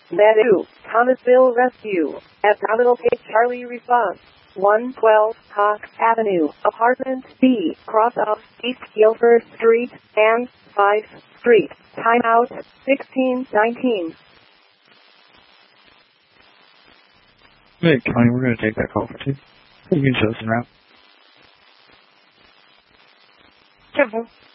Meadow, Thomasville Rescue. At Terminal K, Charlie response. 112 Cox Avenue, Apartment B, cross of East Guilford Street and 5th Street. Timeout 1619. Hey, Connie, we're going to take that call for 2. You can show us en route. Careful.